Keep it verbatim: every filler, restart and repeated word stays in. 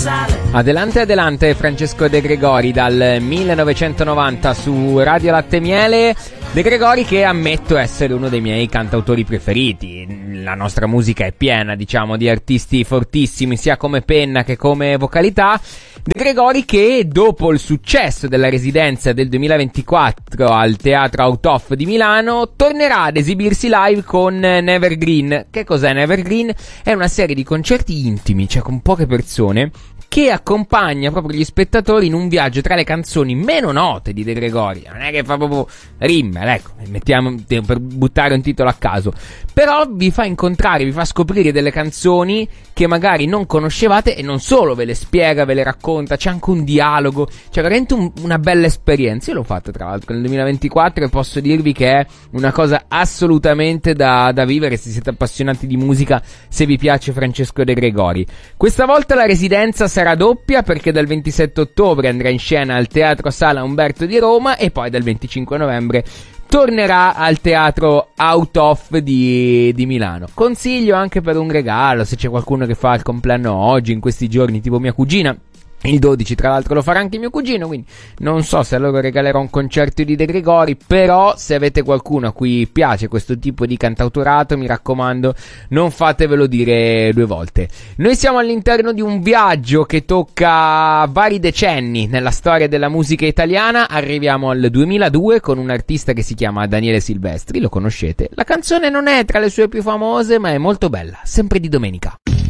Adelante, adelante, Francesco De Gregori dal millenovecentonovanta su Radio Latte e Miele. De Gregori, che ammetto essere uno dei miei cantautori preferiti. La nostra musica è piena, diciamo, di artisti fortissimi, sia come penna che come vocalità. De Gregori, che dopo il successo della residenza del duemilaventiquattro al Teatro Out of di Milano, tornerà ad esibirsi live con Nevergreen. Che cos'è Nevergreen? È una serie di concerti intimi, cioè con poche persone, che accompagna proprio gli spettatori in un viaggio tra le canzoni meno note di De Gregori. Non è che fa proprio rimmel, ecco, mettiamo per buttare un titolo a caso, però vi fa incontrare, vi fa scoprire delle canzoni che magari non conoscevate, e non solo ve le spiega, ve le racconta, c'è anche un dialogo, c'è veramente un, una bella esperienza. Io l'ho fatta tra l'altro nel duemilaventiquattro e posso dirvi che è una cosa assolutamente da, da vivere se siete appassionati di musica, se vi piace Francesco De Gregori. Questa volta la residenza sarà doppia, perché dal ventisette ottobre andrà in scena al Teatro Sala Umberto di Roma e poi dal venticinque novembre tornerà al Teatro Out of di, di Milano. Consiglio anche per un regalo, se c'è qualcuno che fa il compleanno oggi, in questi giorni, tipo mia cugina. Il dodici tra l'altro lo farà anche mio cugino, quindi non so se a loro regalerò un concerto di De Gregori, però se avete qualcuno a cui piace questo tipo di cantautorato, mi raccomando, non fatevelo dire due volte. Noi siamo all'interno di un viaggio che tocca vari decenni nella storia della musica italiana. Arriviamo al duemiladue con un artista che si chiama Daniele Silvestri, lo conoscete? La canzone non è tra le sue più famose, ma è molto bella, sempre di domenica.